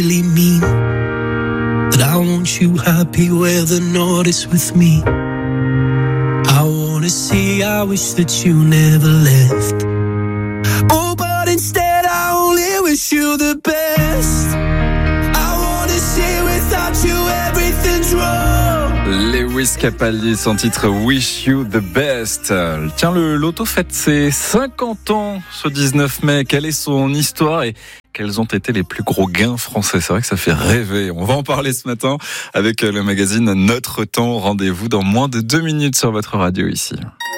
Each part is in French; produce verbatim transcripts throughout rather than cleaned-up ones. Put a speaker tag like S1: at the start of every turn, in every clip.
S1: really mean that I want you happy where the north is with me. I wanna see, I wish that you never left. Oh, but instead I only wish you the best. I wanna see without you everything's wrong.
S2: Lewis Capaldi, son titre Wish You the Best. Tiens, le loto fête ses cinquante ans ce dix-neuf mai. Quelle est son histoire et quels ont été les plus gros gains français? C'est vrai que ça fait rêver. On va en parler ce matin avec le magazine Notre Temps. Rendez-vous dans moins de deux minutes sur votre radio ici.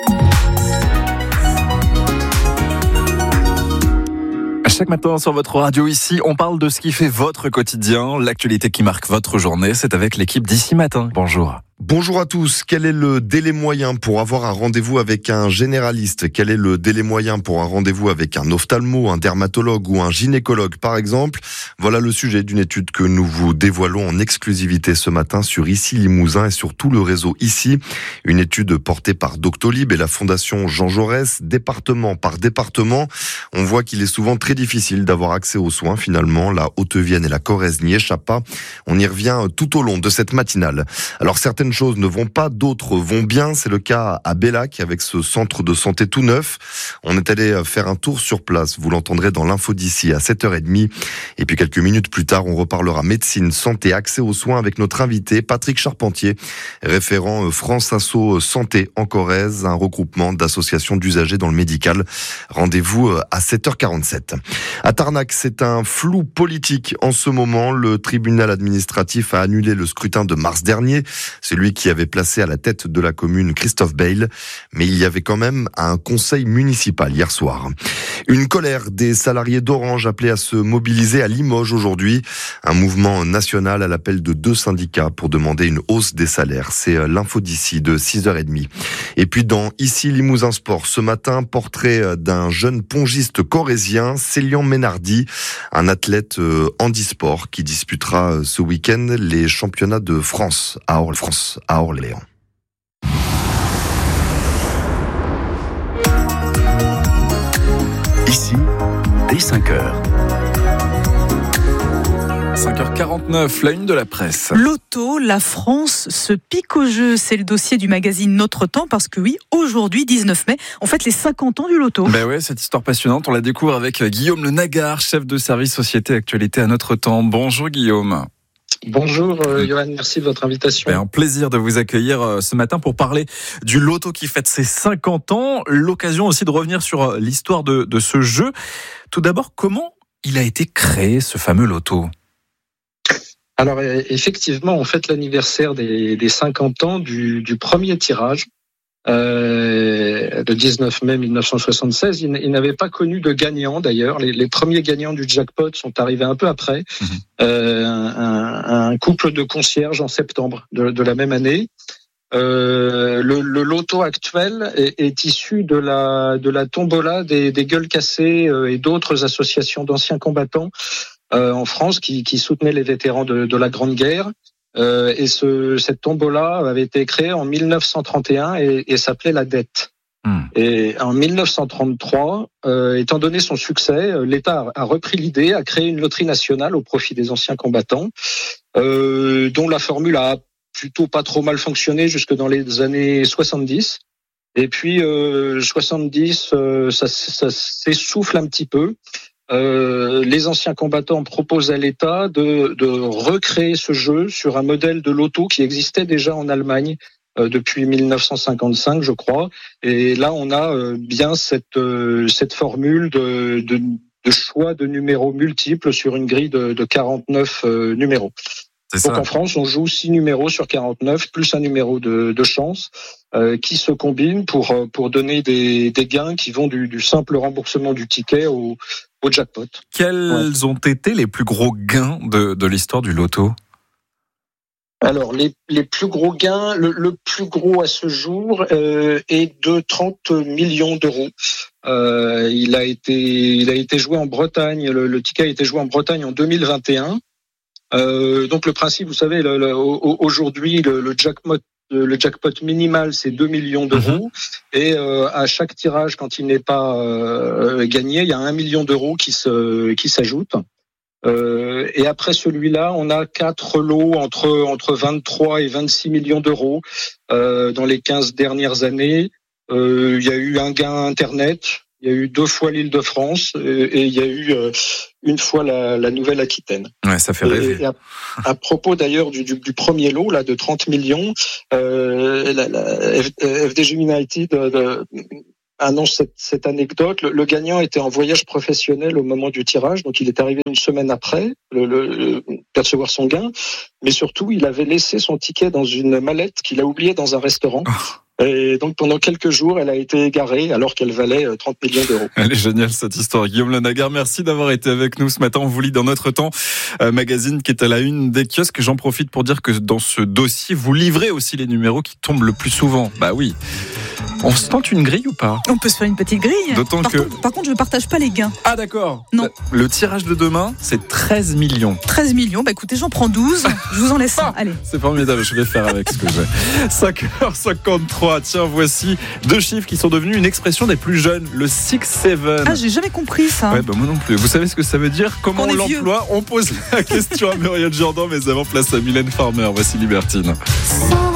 S2: Chaque matin sur votre radio ici, on parle de ce qui fait votre quotidien, l'actualité qui marque votre journée. C'est avec l'équipe d'Ici Matin. Bonjour.
S3: Bonjour à tous. Quel est le délai moyen pour avoir un rendez-vous avec un généraliste? Quel est le délai moyen pour un rendez-vous avec un ophtalmo, un dermatologue ou un gynécologue, par exemple? Voilà le sujet d'une étude que nous vous dévoilons en exclusivité ce matin sur Ici Limousin et sur tout le réseau Ici. Une étude portée par Doctolib et la Fondation Jean Jaurès, département par département. On voit qu'il est souvent très difficile d'avoir accès aux soins. Finalement, la Haute-Vienne et la Corrèze n'y échappent pas. On y revient tout au long de cette matinale. Alors certaines choses ne vont pas, d'autres vont bien. C'est le cas à Bellac avec ce centre de santé tout neuf. On est allé faire un tour sur place. Vous l'entendrez dans l'info d'ici à sept heures trente. Et puis quelques minutes plus tard, on reparlera médecine, santé, accès aux soins avec notre invité Patrick Charpentier, référent France Asso Santé en Corrèze, un regroupement d'associations d'usagers dans le médical. Rendez-vous à sept heures quarante-sept. À Tarnac, c'est un flou politique en ce moment. Le tribunal administratif a annulé le scrutin de mars dernier. C'est lui qui avait placé à la tête de la commune Christophe Bayle. Mais il y avait quand même un conseil municipal hier soir. Une colère des salariés d'Orange appelés à se mobiliser à Limoges aujourd'hui. Un mouvement national à l'appel de deux syndicats pour demander une hausse des salaires. C'est l'info d'ici de six heures trente. Et puis dans Ici Limousin Sport, ce matin, portrait d'un jeune pongiste corrézien, Célian Ménardi, un athlète handisport qui disputera ce week-end les championnats de France à Orléans. France à Orléans.
S4: Ici, dès cinq heures.
S2: cinq heures quarante-neuf, la une de la presse.
S5: Loto, la France se pique au jeu. C'est le dossier du magazine Notre Temps parce que oui, aujourd'hui, dix-neuf mai, on fête les cinquante ans du Loto.
S2: Ben ouais, cette histoire passionnante, on la découvre avec Guillaume Le Nagar, chef de service Société Actualité à Notre Temps. Bonjour Guillaume.
S6: Bonjour euh, Johan, merci de votre invitation.
S2: Ben, un plaisir de vous accueillir euh, ce matin pour parler du Loto qui fête ses cinquante ans. L'occasion aussi de revenir sur euh, l'histoire de, de ce jeu. Tout d'abord, comment il a été créé ce fameux Loto ?
S6: Alors effectivement, on fête l'anniversaire des, des cinquante ans du, du premier tirage. Euh, le dix-neuf mai mille neuf cent soixante-seize, il, il n'avait pas connu de gagnant d'ailleurs. Les, les premiers gagnants du jackpot sont arrivés un peu après. Mmh. Euh, un, un couple de concierges en septembre de, de la même année. Euh, le, le loto actuel est, est issu de la, de la tombola des, des gueules cassées et d'autres associations d'anciens combattants euh, en France qui, qui soutenaient les vétérans de, de la Grande Guerre. Euh, et ce, cette tombola avait été créée en mille neuf cent trente et un et, et s'appelait la dette. Mmh. Et en mille neuf cent trente-trois, euh, étant donné son succès, l'État a repris l'idée, a créé une loterie nationale au profit des anciens combattants, euh, dont la formule a plutôt pas trop mal fonctionné jusque dans les années soixante-dix. Et puis euh, soixante-dix, euh, ça, ça s'essouffle un petit peu. Euh, les anciens combattants proposent à l'État de, de recréer ce jeu sur un modèle de loto qui existait déjà en Allemagne euh, depuis mille neuf cent cinquante-cinq, je crois. Et là, on a euh, bien cette, euh, cette formule de, de, de choix de numéros multiples sur une grille de, de quarante-neuf euh, numéros. C'est Donc ça. En France, on joue six numéros sur quarante-neuf, plus un numéro de, de chance, euh, qui se combinent pour, pour donner des, des gains qui vont du, du simple remboursement du ticket au, au jackpot.
S2: Quels ouais. ont été les plus gros gains de, de l'histoire du loto ?
S6: Alors, les, les plus gros gains, le, le plus gros à ce jour euh, est de trente millions d'euros. Euh, il a été, il a été joué en Bretagne, le, le ticket a été joué en Bretagne en deux mille vingt et un. Euh, donc le principe, vous savez, le, le, aujourd'hui le, le jackpot, le jackpot minimal c'est deux millions d'euros, mmh. et euh, à chaque tirage, quand il n'est pas euh, gagné, il y a un million d'euros qui se qui s'ajoute. Euh, et après celui-là, on a quatre lots entre entre vingt-trois et vingt-six millions d'euros euh, dans les quinze dernières années. Euh, il y a eu un gain Internet, il y a eu deux fois l'Île-de-France et, et il y a eu euh, une fois la, la Nouvelle-Aquitaine.
S2: Ouais, ça fait rêver.
S6: Et à, à propos d'ailleurs du, du, du premier lot là de trente millions, euh, la, la F D J United de, annonce cette, cette anecdote. Le, le gagnant était en voyage professionnel au moment du tirage, donc il est arrivé une semaine après le, le, le, percevoir son gain, mais surtout il avait laissé son ticket dans une mallette qu'il a oubliée dans un restaurant. Oh. Et donc pendant quelques jours, elle a été égarée alors qu'elle valait trente millions d'euros.
S2: Elle est géniale cette histoire. Guillaume Lenagar, merci d'avoir été avec nous ce matin. On vous lit dans Notre Temps, euh, magazine qui est à la une des kiosques. J'en profite pour dire que dans ce dossier, vous livrez aussi les numéros qui tombent le plus souvent. Bah oui. On se tente une grille ou pas ?
S5: On peut se faire une petite grille.
S2: D'autant
S5: par,
S2: que...
S5: contre, par contre, je ne partage pas les gains.
S2: Ah d'accord.
S5: Non.
S2: Le tirage de demain, c'est treize millions.
S5: treize millions, bah écoutez, j'en prends douze. Je vous en laisse un. Allez.
S2: C'est formidable, je vais faire avec ce que j'ai. cinq heures cinquante-trois, tiens, voici deux chiffres qui sont devenus une expression des plus jeunes. Le six sept.
S5: Ah, j'ai jamais compris ça.
S2: Ouais, bah moi non plus. Vous savez ce que ça veut dire ? Comment on,
S5: on
S2: l'emploie ? On pose la question à Muriel Jordan, mais avant, place à Mylène Farmer. Voici Libertine.